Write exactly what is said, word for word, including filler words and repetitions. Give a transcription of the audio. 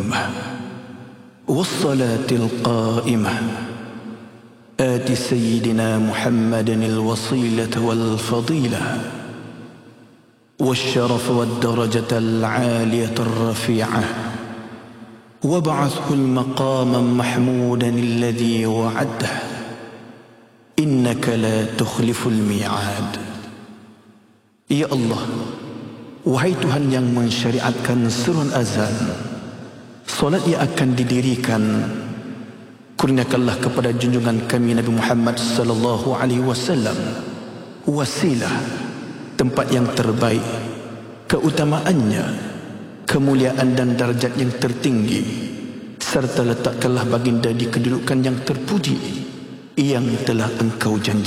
القيمة والصلاة القائمة آت سيدنا محمد الوصيلة والفضيلة والشرف والدرجة العالية الرفيعة وابعثه المقام محمودا الذي وعده إنك لا تخلف الميعاد. Ya Allah, wahai Tuhan yang mensyariatkan seruan azan, solat yang akan didirikan, kurniakanlah kepada junjungan kami Nabi Muhammad sallallahu alaihi wasallam wasilah, tempat yang terbaik, keutamaannya, kemuliaan dan darjat yang tertinggi, serta letakkanlah baginda di kedudukan yang terpuji yang telah engkau janji.